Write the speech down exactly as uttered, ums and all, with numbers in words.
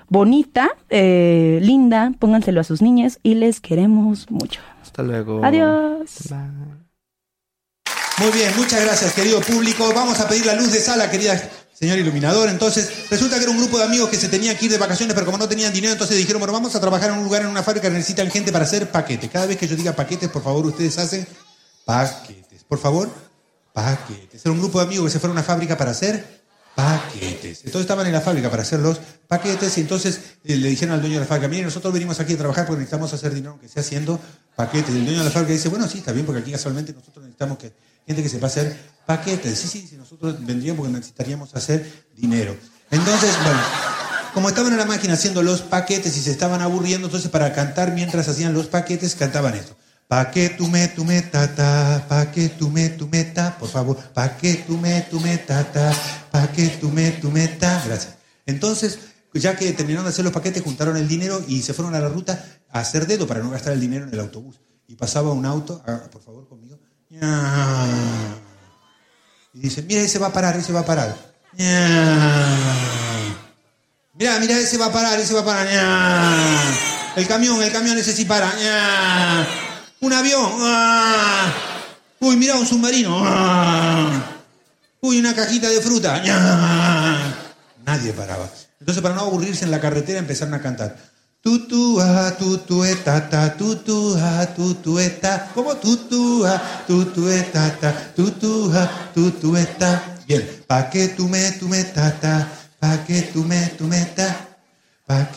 bonita, eh, linda. Pónganselo a sus niñas y les queremos mucho. Hasta luego. Adiós. Bye. Muy bien, muchas gracias, querido público. Vamos a pedir la luz de sala, querida señor iluminador. Entonces, resulta que era un grupo de amigos que se tenían que ir de vacaciones, pero como no tenían dinero, entonces dijeron, bueno, vamos a trabajar en un lugar, en una fábrica, necesitan gente para hacer paquetes. Cada vez que yo diga paquetes, por favor, ustedes hacen paquetes. Por favor, paquetes. Era un grupo de amigos que se fueron a una fábrica para hacer paquetes. Entonces estaban en la fábrica para hacer los paquetes y entonces eh, le dijeron al dueño de la fábrica, mire, nosotros venimos aquí a trabajar porque necesitamos hacer dinero, aunque sea haciendo paquetes. Y el dueño de la fábrica dice, bueno, sí, está bien, porque aquí casualmente nosotros necesitamos que gente que sepa hacer paquetes. Sí, sí, sí, nosotros vendríamos porque necesitaríamos hacer dinero. Entonces, bueno, como estaban en la máquina haciendo los paquetes y se estaban aburriendo, entonces para cantar mientras hacían los paquetes, cantaban esto. Pa' que tú me, tú me, tata, pa' que tú me, tú me, ta, por favor, pa' que tú me, tú me, tata, pa' que tú me, tú me, ta. Gracias. Entonces, ya que terminaron de hacer los paquetes, juntaron el dinero y se fueron a la ruta a hacer dedo para no gastar el dinero en el autobús. Y pasaba un auto, ah, por favor, conmigo. Y dice, mira, ese va a parar, ese va a parar. Mira, mira, ese va a parar, ese va a parar. El camión, el camión ese sí para. Un avión. Uy, mira, un submarino. Uy, una cajita de fruta. Nadie paraba. Entonces, para no aburrirse en la carretera, empezaron a cantar. Tutúa, tutuetata, tutúa, tutueta. ¿Cómo? Tutúa, tutuetata, tutúa, tutueta. Bien. Pa' que tú me, tú me, tata. Pa' que tú me, tú me, ta. Pa'